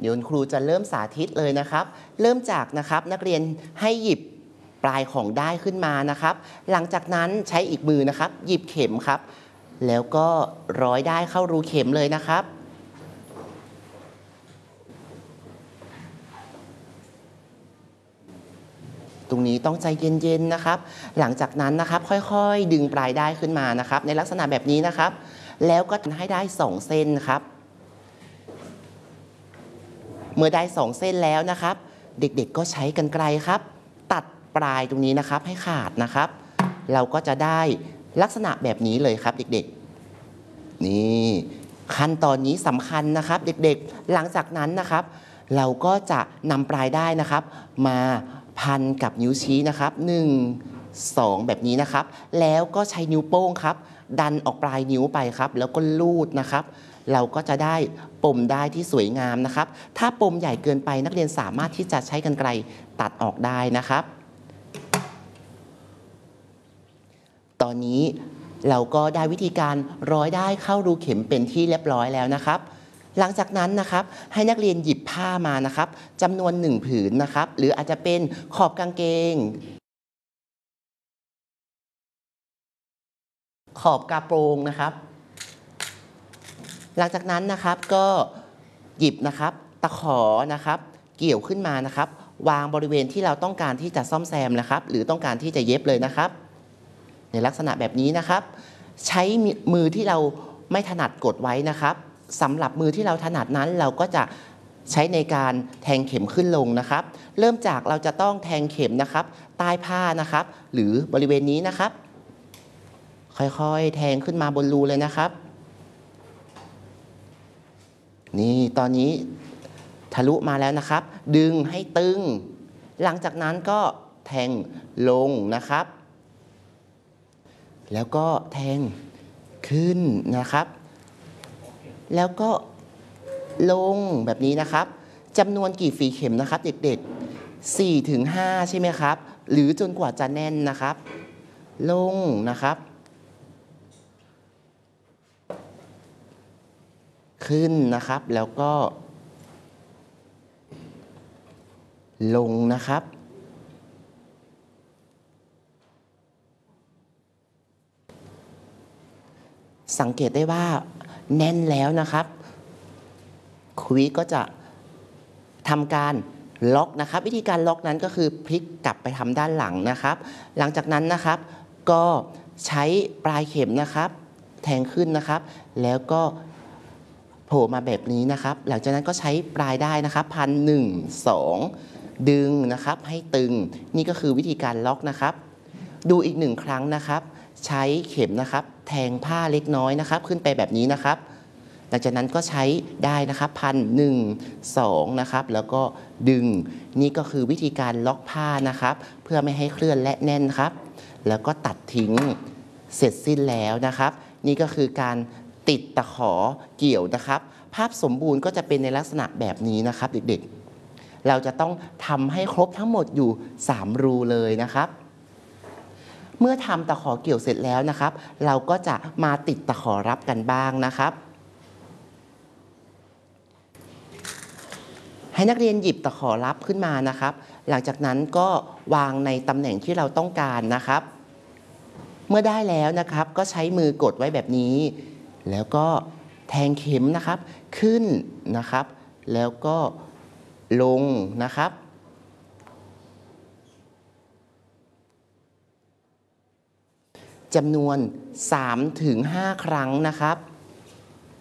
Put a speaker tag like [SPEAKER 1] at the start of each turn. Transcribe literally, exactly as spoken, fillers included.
[SPEAKER 1] เดี๋ยวครูจะเริ่มสาธิตเลยนะครับเริ่มจากนะครับนักเรียนให้หยิบปลายของด้ายขึ้นมานะครับหลังจากนั้นใช้อีกมือนะครับหยิบเข็มครับแล้วก็ร้อยด้ายเข้ารูเข็มเลยนะครับตรงนี้ต้องใจเย็นๆนะครับหลังจากนั้นนะครับค่อยๆดึงปลายด้ายขึ้นมานะครับในลักษณะแบบนี้นะครับแล้วก็ให้ได้สองเส้นครับเมื่อได้สองเส้นแล้วนะครับเด็กๆก็ใช้กรรไกรครับตัดปลายตรงนี้นะครับให้ขาดนะครับเราก็จะได้ลักษณะแบบนี้เลยครับเด็กๆนี่ขั้นตอนนี้สำคัญนะครับเด็กๆหลังจากนั้นนะครับเราก็จะนำปลายด้ายนะครับมาพันกับนิ้วชี้นะครับหนึ่ง สองแบบนี้นะครับแล้วก็ใช้นิ้วโป้งครับดันออกปลายนิ้วไปครับแล้วก็ลูดนะครับเราก็จะได้ปมได้ที่สวยงามนะครับถ้าปมใหญ่เกินไปนักเรียนสามารถที่จะใช้กรรไกรตัดออกได้นะครับตอนนี้เราก็ได้วิธีการร้อยได้เข้ารูเข็มเป็นที่เรียบร้อยแล้วนะครับหลังจากนั้นนะครับให้นักเรียนหยิบผ้ามานะครับจำนวนหนึ่งผืนนะครับหรืออาจจะเป็นขอบกางเกงขอบกระโปรงนะครับหลังจากนั้นนะครับก็หยิบนะครับตะขอนะครับเกี่ยวขึ้นมานะครับวางบริเวณที่เราต้องการที่จะซ่อมแซมนะครับหรือต้องการที่จะเย็บเลยนะครับในลักษณะแบบนี้นะครับใช้มือที่เราไม่ถนัดกดไว้นะครับสำหรับมือที่เราถนัดนั้นเราก็จะใช้ในการแทงเข็มขึ้นลงนะครับเริ่มจากเราจะต้องแทงเข็มนะครับใต้ผ้านะครับหรือบริเวณนี้นะครับค่อยๆแทงขึ้นมาบนรูเลยนะครับนี่ตอนนี้ทะลุมาแล้วนะครับดึงให้ตึงหลังจากนั้นก็แทงลงนะครับแล้วก็แทงขึ้นนะครับแล้วก็ลงแบบนี้นะครับจำนวนกี่ฝีเข็มนะครับเด็กๆ สี่ถึงห้า ใช่ไหมครับหรือจนกว่าจะแน่นนะครับลงนะครับขึ้นนะครับแล้วก็ลงนะครับสังเกตได้ว่าแน่นแล้วนะครับครูวิก็จะทำการล็อกนะครับวิธีการล็อกนั้นก็คือพลิกกลับไปทำด้านหลังนะครับหลังจากนั้นนะครับก็ใช้ปลายเข็มนะครับแทงขึ้นนะครับแล้วก็โผล่มาแบบนี้นะครับหลังจากนั้นก็ใช้ปลายได้นะครับพันหนึ่งสองดึงนะครับให้ตึงนี่ก็คือวิธีการล็อกนะครับดูอีกหนึ่งครั้งนะครับใช้เข็มนะครับแทงผ้าเล็กน้อยนะครับขึ้นไปแบบนี้นะครับหลังจากนั้นก็ใช้ได้นะครับพันหนึ่งสองนะครับแล้วก็ดึงนี่ก็คือวิธีการล็อกผ้านะครับเพื่อไม่ให้เคลื่อนและแน่นครับแล้วก็ตัดทิ้งเสร็จสิ้นแล้วนะครับนี่ก็คือการติดตะขอเกี่ยวนะครับภาพสมบูรณ์ก็จะเป็นในลักษณะแบบนี้นะครับเด็กๆเราจะต้องทำให้ครบทั้งหมดอยู่สามรูเลยนะครับเมื่อทำตะขอเกี่ยวเสร็จแล้วนะครับเราก็จะมาติดตะขอรับกันบ้างนะครับให้นักเรียนหยิบตะขอรับขึ้นมานะครับหลังจากนั้นก็วางในตำแหน่งที่เราต้องการนะครับเมื่อได้แล้วนะครับก็ใช้มือกดไว้แบบนี้แล้วก็แทงเข็มนะครับขึ้นนะครับแล้วก็ลงนะครับจำนวน สามถึงห้า ครั้งนะครับ